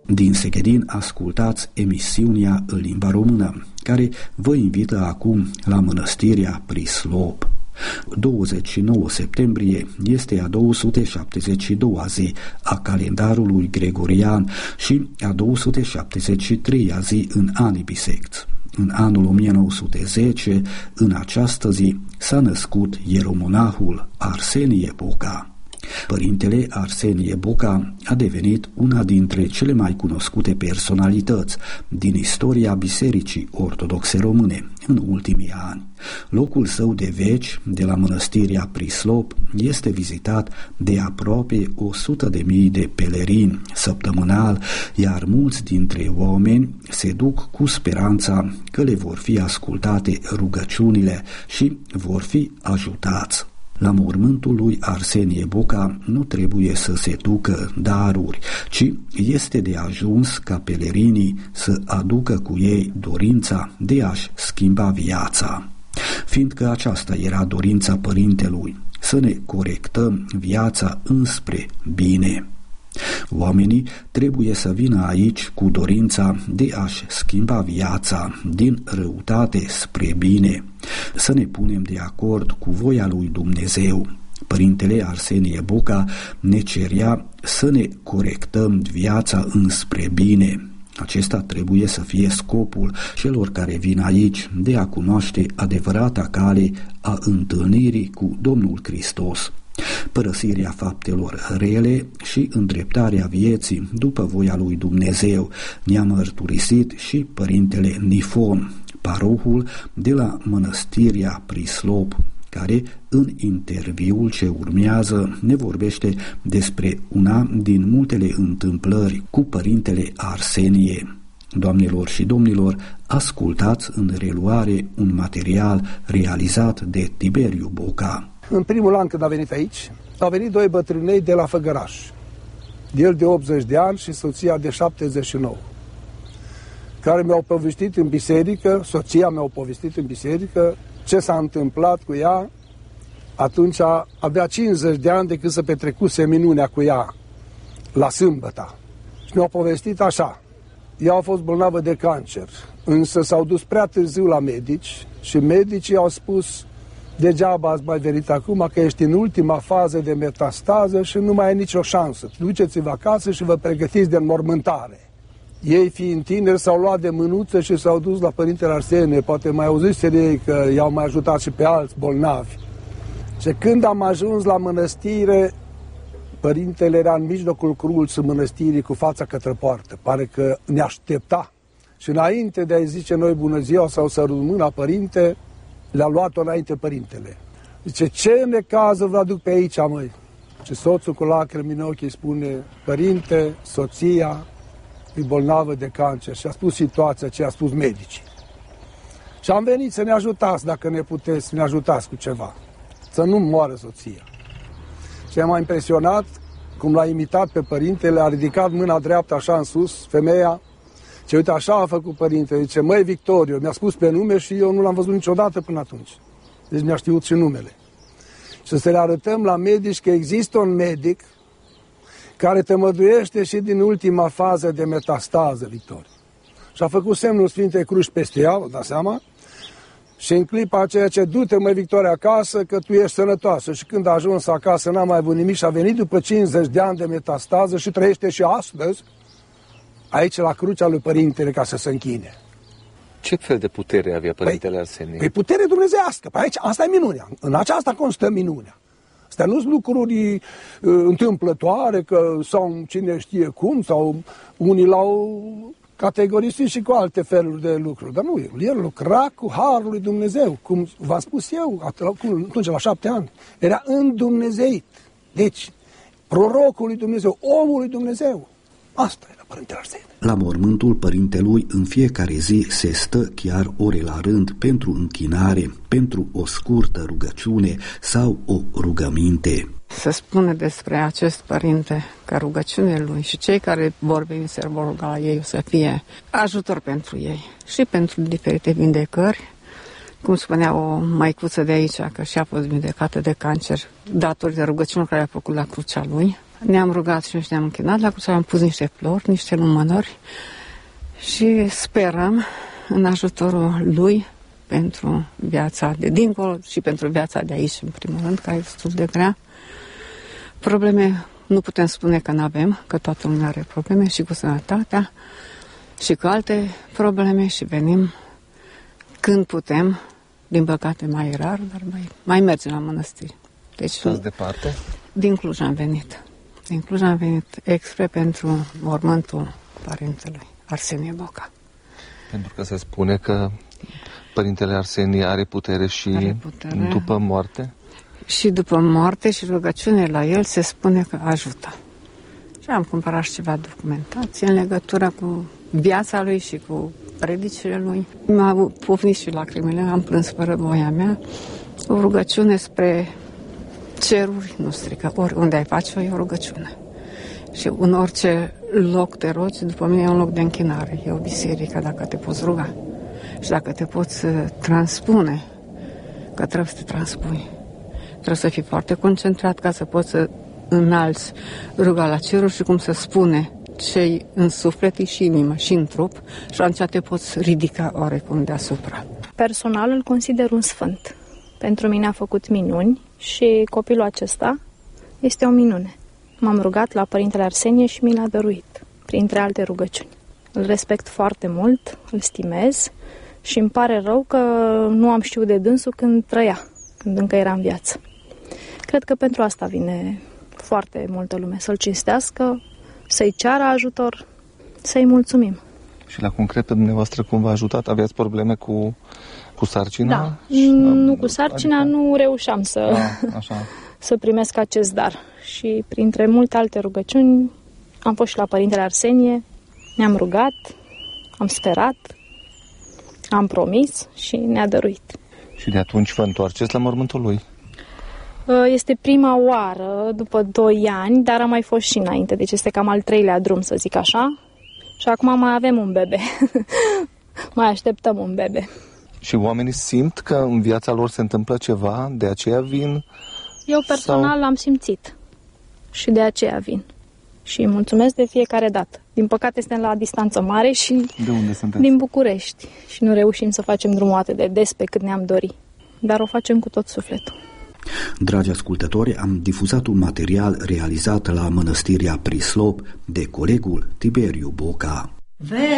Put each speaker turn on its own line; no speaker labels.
Din Seghedin ascultați emisiunea în limba română, care vă invită acum la mănăstirea Prislop. 29 septembrie este a 272-a zi a calendarului gregorian și a 273-a zi în anii bisecți. În anul 1910, în această zi, s-a născut ieromonahul Arsenie Boca. Părintele Arsenie Boca a devenit una dintre cele mai cunoscute personalități din istoria Bisericii Ortodoxe Române în ultimii ani. Locul său de veci, de la mănăstirea Prislop, este vizitat de aproape 100.000 de pelerini săptămânal, iar mulți dintre oameni se duc cu speranța că le vor fi ascultate rugăciunile și vor fi ajutați. La mormântul lui Arsenie Boca nu trebuie să se ducă daruri, ci este de ajuns ca pelerinii să aducă cu ei dorința de a-și schimba viața. Fiindcă aceasta era dorința părintelui, să ne corectăm viața înspre bine. Oamenii trebuie să vină aici cu dorința de a-și schimba viața din răutate spre bine, să ne punem de acord cu voia lui Dumnezeu. Părintele Arsenie Boca ne cerea să ne corectăm viața înspre bine. Acesta trebuie să fie scopul celor care vin aici, de a cunoaște adevărata cale a întâlnirii cu Domnul Hristos. Părăsirea faptelor rele și îndreptarea vieții după voia lui Dumnezeu ne-a mărturisit și părintele Nifon, parohul de la mănăstirea Prislop, care în interviul ce urmează ne vorbește despre una din multele întâmplări cu părintele Arsenie. Doamnelor și domnilor, ascultați în reluare un material realizat de Tiberiu Boca.
În primul an când a venit aici, au venit doi bătrânei de la Făgăraș. El de 80 de ani și soția de 79, care mi-au povestit în biserică, soția mi-a povestit în biserică ce s-a întâmplat cu ea. Atunci avea 50 de ani de când se petrecuse minunea cu ea la sâmbătă. Și mi-au povestit așa: ea a fost bolnavă de cancer, însă s-au dus prea târziu la medici și medicii au spus: degeaba ați mai venit acum, că ești în ultima fază de metastază și nu mai ai nicio șansă. Duceți-vă acasă și vă pregătiți de înmormântare. Ei, fiind tineri, s-au luat de mânuță și s-au dus la părintele Arsenie. Poate mai auziți de ei că i-au mai ajutat și pe alți bolnavi. Și când am ajuns la mănăstire, părintele era în mijlocul cruțului mănăstirii cu fața către poartă. Pare că ne aștepta. Și înainte de a-i zice noi bună ziua sau să mâna părinte, le-a luat-o înainte părintele. Zice: ce necază vă aduc pe aici, măi? Și soțul cu lacrimi în ochi îi spune: părinte, soția e bolnavă de cancer. Și a spus situația ce a spus medicii. Și am venit să ne ajutați, dacă ne puteți, să ne ajutați cu ceva, să nu moară soția. Și m-a impresionat cum l-a imitat pe părintele, a ridicat mâna dreaptă așa în sus, femeia. Ce uite, așa a făcut părintele. Zice: măi, Victoriu, mi-a spus pe nume și eu nu l-am văzut niciodată până atunci. Deci mi-a știut și numele. Și să le arătăm la medici că există un medic care te măduiește și din ultima fază de metastază, Victoriu. Și a făcut semnul Sfintei Cruci peste ea, dați seama, și în clipa aceea ce: du-te, măi, Victoria, acasă, că tu ești sănătoasă. Și când a ajuns acasă n-a mai avut nimic și a venit după 50 de ani de metastază și trăiește și astăzi aici la crucea lui părintele ca să se închine.
Ce fel de putere avea părintele Arsenie?
Păi putere dumnezeiască. Păi aici, asta e minunea. În aceasta constă minunea. Astea nu sunt lucruri întâmplătoare, că, sau cine știe cum, sau unii l-au categorisit și cu alte feluri de lucruri. Dar nu, el lucra cu harul lui Dumnezeu. Cum v-am spus eu, atunci la 7 ani, era îndumnezeit. Deci, prorocul lui Dumnezeu, omul lui Dumnezeu. Asta era părintele Arsenie.
La mormântul părintelui în fiecare zi se stă chiar ore la rând pentru închinare, pentru o scurtă rugăciune sau o rugăminte.
Se spune despre acest părinte că rugăciunile lui și cei care vor veni se vor ruga la ei o să fie ajutor pentru ei și pentru diferite vindecări. Cum spunea o maicuță de aici, că și-a fost vindecată de cancer datorită rugăciunilor care a făcut la crucea lui. Ne-am rugat și ne-am închinat la cruce, am pus niște flori, niște lumânări și sperăm în ajutorul lui pentru viața de dincolo și pentru viața de aici, în primul rând, care e destul de grea. Probleme nu putem spune că nu avem, că toată lumea are probleme și cu sănătatea și cu alte probleme și venim când putem, din păcate mai rar, dar mai mergem la mănăstiri. Deci,
stați departe?
Din Cluj am venit. Din Cluj am venit expre pentru mormântul părintelui Arsenie Boca.
Pentru că se spune că Părintele Arsenie are putere și după moarte?
Și după moarte și rugăciune la el se spune că ajută. Și am cumpărat și ceva documentație în legătură cu viața lui și cu predicile lui. M-a pufnit și lacrimile, am plâns fără voia mea. O rugăciune spre ceruri, nu strică, oriunde ai face e o rugăciune. Și în orice loc te rogi, după mine e un loc de închinare, e o biserică dacă te poți ruga. Și dacă te poți transpune, că trebuie să te transpuni. Trebuie să fii foarte concentrat ca să poți să înalți ruga la ceruri și cum se spune ce în suflet și inimă și în trup și atunci te poți ridica oarecum deasupra.
Personal îl consider un sfânt. Pentru mine a făcut minuni și copilul acesta este o minune. M-am rugat la Părintele Arsenie și mi l-a dăruit, printre alte rugăciuni. Îl respect foarte mult, îl stimez și îmi pare rău că nu am știut de dânsul când trăia, când încă era în viață. Cred că pentru asta vine foarte multă lume, să-l cinstească, să-i ceară ajutor, să-i mulțumim.
Și la concret pe dumneavoastră cum v-a ajutat? Aveați probleme cu sarcina?
Da, nu cu sarcina, adică... nu reușeam să primesc acest dar. Și printre multe alte rugăciuni am fost și la Părintele Arsenie, ne-am rugat, am sperat, am promis și ne-a dăruit.
Și de atunci vă întoarceți la mormântul lui?
Este prima oară după 2 ani, dar a mai fost și înainte, deci este cam al 3-lea drum, să zic așa. Și acum mai avem un bebe. Mai așteptăm un bebe.
Și oamenii simt că în viața lor se întâmplă ceva, de aceea vin?
Eu personal l-am simțit și de aceea vin. Și îi mulțumesc de fiecare dată. Din păcate suntem la distanță mare și
de unde sunteți?
Din București. Și nu reușim să facem drumul atât de des pe cât ne-am dori. Dar o facem cu tot sufletul.
Dragi ascultători, am difuzat un material realizat la Mănăstirea Prislop de colegul Tiberiu Boca.